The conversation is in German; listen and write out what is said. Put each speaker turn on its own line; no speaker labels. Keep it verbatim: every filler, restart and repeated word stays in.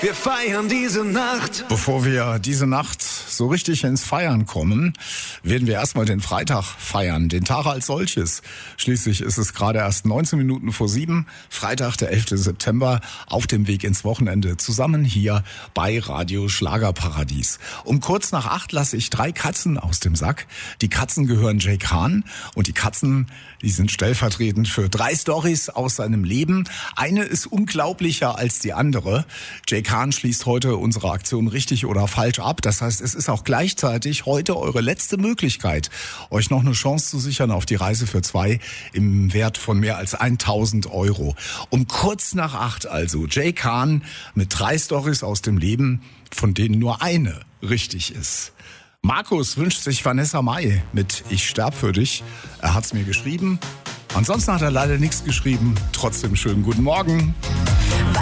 Wir feiern diese Nacht.
Bevor wir diese Nacht so richtig ins Feiern kommen, werden wir erstmal den Freitag feiern, den Tag als solches. Schließlich ist es gerade erst neunzehn Minuten vor sieben, Freitag, der elften September, auf dem Weg ins Wochenende, zusammen hier bei Radio Schlagerparadies. Um kurz nach acht lasse ich drei Katzen aus dem Sack. Die Katzen gehören Jay Khan und die Katzen, die sind stellvertretend für drei Storys aus seinem Leben. Eine ist unglaublicher als die andere. Jay Khan schließt heute unsere Aktion richtig oder falsch ab. Das heißt, es ist auch gleichzeitig heute eure letzte Möglichkeit, euch noch eine Chance zu sichern auf die Reise für zwei im Wert von mehr als tausend Euro. Um kurz nach acht also Jay Khan mit drei Storys aus dem Leben, von denen nur eine richtig ist. Markus wünscht sich Vanessa Mai mit Ich sterb für dich. Er hat's mir geschrieben. Ansonsten hat er leider nichts geschrieben. Trotzdem schönen guten Morgen.